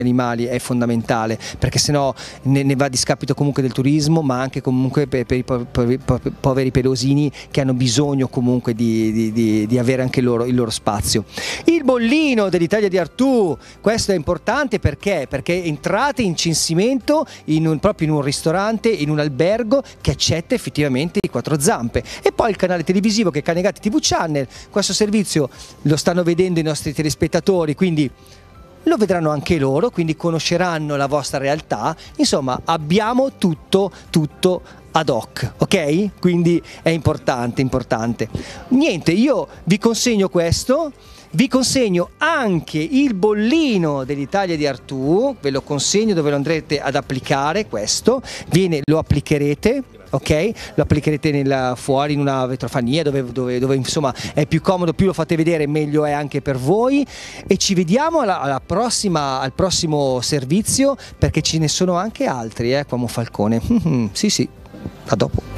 animali è fondamentale, perché sennò ne va a discapito comunque del turismo, ma anche comunque per i poveri pelosini che hanno bisogno comunque di avere anche loro il loro spazio. Il bollino dell'Italia di Artù, questo è importante perché entrate in censimento proprio in un ristorante, in un albergo che accetta effettivamente i quattro zampe. E poi il canale televisivo che è Canegatti TV Channel, questo servizio lo stanno vedendo i nostri telespettatori, quindi lo vedranno anche loro, quindi conosceranno la vostra realtà. Insomma, abbiamo tutto ad hoc, ok? Quindi è importante. Niente, io vi consegno questo, vi consegno anche il bollino dell'Italia di Artù, ve lo consegno dove lo andrete ad applicare. Questo lo applicherete. Ok, lo applicherete fuori in una vetrofania dove insomma è più comodo, più lo fate vedere meglio è anche per voi, e ci vediamo al prossimo servizio, perché ce ne sono anche altri qua a Monfalcone. Sì, a dopo.